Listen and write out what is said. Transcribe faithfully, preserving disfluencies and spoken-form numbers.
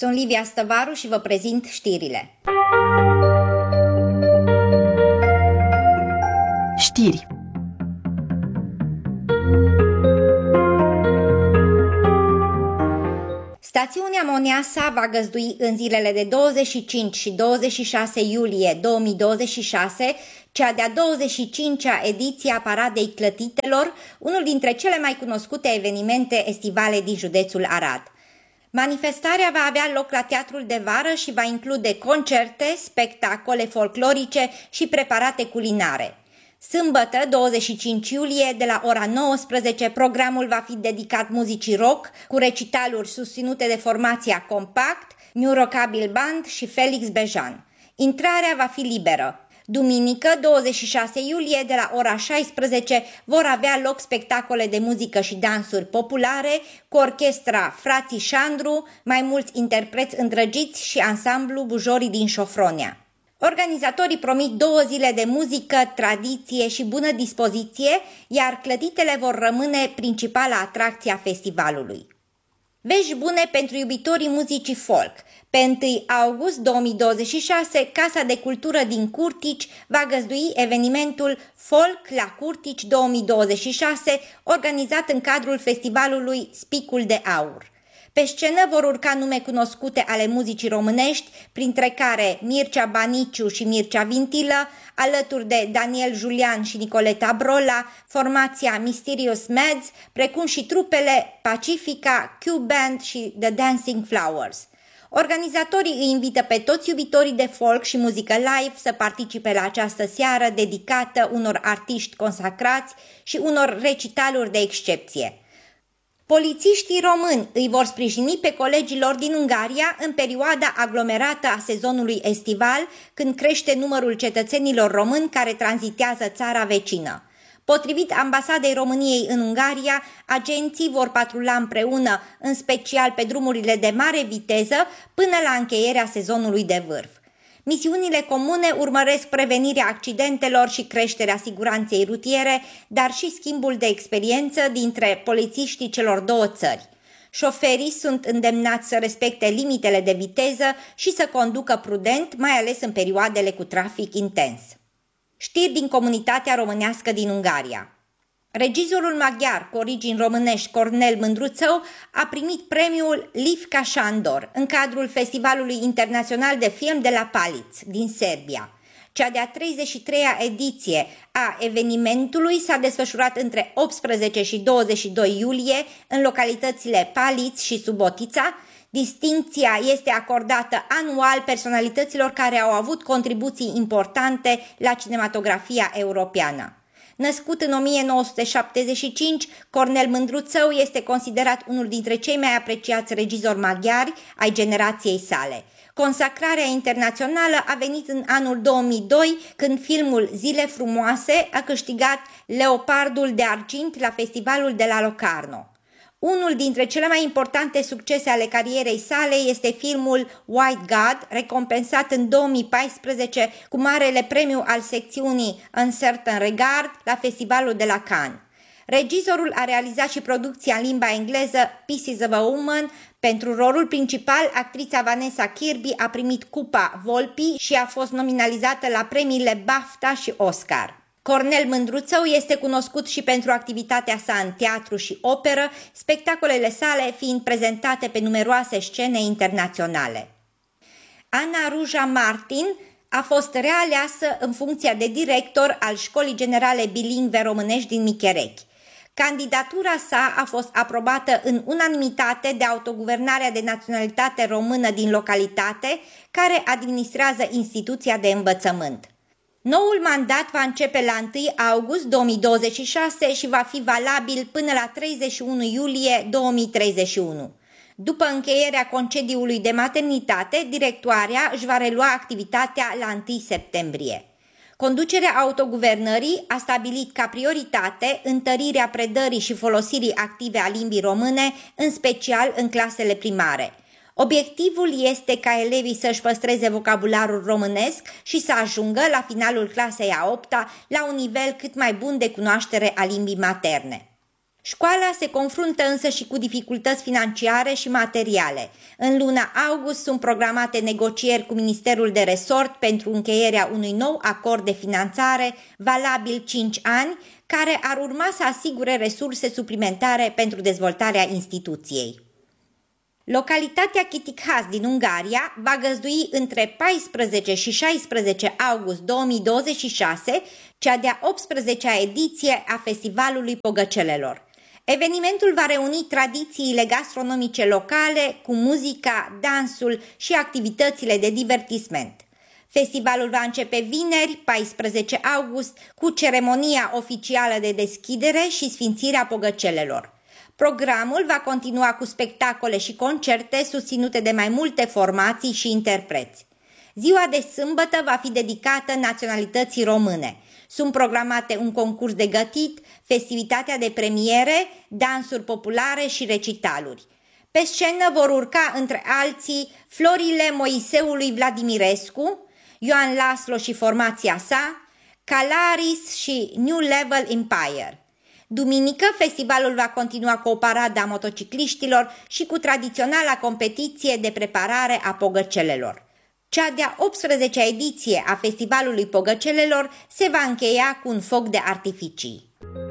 Sunt Livia Stăvaru și vă prezint știrile. Știri. Stațiunea Moneasa va găzdui în zilele de douăzeci și cinci și douăzeci și șase iulie două mii douăzeci și șase cea de-a douăzeci și cincea ediție a Paradei Clătitelor, unul dintre cele mai cunoscute evenimente estivale din județul Arad. Manifestarea va avea loc la Teatrul de Vară și va include concerte, spectacole folclorice și preparate culinare. Sâmbătă, douăzeci și cinci iulie, de la ora nouăsprezece, programul va fi dedicat muzicii rock, cu recitaluri susținute de formația Compact, New Rockabil Band și Felix Bejan. Intrarea va fi liberă. Duminică, douăzeci și șase iulie, de la ora șaisprezece, vor avea loc spectacole de muzică și dansuri populare cu orchestra Frații Șandru, mai mulți interpreți îndrăgiți și ansamblu Bujorii din Șofronia. Organizatorii promit două zile de muzică, tradiție și bună dispoziție, iar clăditele vor rămâne principala atracție a festivalului. Vești bune pentru iubitorii muzicii folk. Pe întâi august două mii douăzeci și șase, Casa de Cultură din Curtici va găzdui evenimentul Folk la Curtici două mii douăzeci și șase, organizat în cadrul festivalului Spicul de Aur. Pe scenă vor urca nume cunoscute ale muzicii românești, printre care Mircea Baniciu și Mircea Vintilă, alături de Daniel Julian și Nicoleta Brola, formația Mysterious Mads, precum și trupele Pacifica, Q-Band și The Dancing Flowers. Organizatorii îi invită pe toți iubitorii de folk și muzică live să participe la această seară dedicată unor artiști consacrați și unor recitaluri de excepție. Polițiștii români îi vor sprijini pe colegii lor din Ungaria în perioada aglomerată a sezonului estival, când crește numărul cetățenilor români care tranzitează țara vecină. Potrivit Ambasadei României în Ungaria, agenții vor patrula împreună, în special pe drumurile de mare viteză, până la încheierea sezonului de vârf. Misiunile comune urmăresc prevenirea accidentelor și creșterea siguranței rutiere, dar și schimbul de experiență dintre polițiștii celor două țări. Șoferii sunt îndemnați să respecte limitele de viteză și să conducă prudent, mai ales în perioadele cu trafic intens. Știri din comunitatea românească din Ungaria. Regizorul maghiar cu origini românești Cornel Mândruțău a primit premiul Livka Sándor în cadrul Festivalului Internațional de Film de la Paliț din Serbia. Cea de-a treizeci și treia ediție a evenimentului s-a desfășurat între optsprezece și douăzeci și doi iulie în localitățile Paliț și Subotica. Distincția este acordată anual personalităților care au avut contribuții importante la cinematografia europeană. Născut în o mie nouă sute șaptezeci și cinci, Cornel Mândruțău este considerat unul dintre cei mai apreciați regizori maghiari ai generației sale. Consacrarea internațională a venit în anul două mii doi, când filmul Zile frumoase a câștigat Leopardul de Argint la festivalul de la Locarno. Unul dintre cele mai importante succese ale carierei sale este filmul White God, recompensat în două mii paisprezece cu marele premiu al secțiunii Uncertain Regard la festivalul de la Cannes. Regizorul a realizat și producția în limba engleză Pieces of a Woman. Pentru rolul principal, actrița Vanessa Kirby a primit Cupa Volpi și a fost nominalizată la premiile BAFTA și Oscar. Cornel Mândruțău este cunoscut și pentru activitatea sa în teatru și operă, spectacolele sale fiind prezentate pe numeroase scene internaționale. Ana Ruja Martin a fost realeasă în funcția de director al Școlii Generale Bilingve Românești din Micherechi. Candidatura sa a fost aprobată în unanimitate de Autoguvernarea de Naționalitate Română din localitate, care administrează instituția de învățământ. Noul mandat va începe la întâi august două mii douăzeci și șase și va fi valabil până la treizeci și unu iulie două mii treizeci și unu. După încheierea concediului de maternitate, directoarea își va relua activitatea la întâi septembrie. Conducerea autoguvernării a stabilit ca prioritate întărirea predării și folosirii active a limbii române, în special în clasele primare. Obiectivul este ca elevii să-și păstreze vocabularul românesc și să ajungă la finalul clasei a opta la un nivel cât mai bun de cunoaștere a limbii materne. Școala se confruntă însă și cu dificultăți financiare și materiale. În luna august sunt programate negocieri cu Ministerul de Resort pentru încheierea unui nou acord de finanțare valabil cinci ani, care ar urma să asigure resurse suplimentare pentru dezvoltarea instituției. Localitatea Kittikhaz din Ungaria va găzdui între paisprezece și șaisprezece august două mii douăzeci și șase cea de-a optsprezecea ediție a Festivalului Pogăcelelor. Evenimentul va reuni tradițiile gastronomice locale cu muzica, dansul și activitățile de divertisment. Festivalul va începe vineri, paisprezece august, cu ceremonia oficială de deschidere și sfințirea pogăcelelor. Programul va continua cu spectacole și concerte susținute de mai multe formații și interpreți. Ziua de sâmbătă va fi dedicată naționalității române. Sunt programate un concurs de gătit, festivitatea de premiere, dansuri populare și recitaluri. Pe scenă vor urca între alții Florile Moiseului Vladimirescu, Ioan Laslo și formația sa, Calaris și New Level Empire. Duminică, festivalul va continua cu o paradă a motocicliștilor și cu tradiționala competiție de preparare a pogăcelelor. Cea de-a optsprezecea ediție a Festivalului Pogăcelelor se va încheia cu un foc de artificii.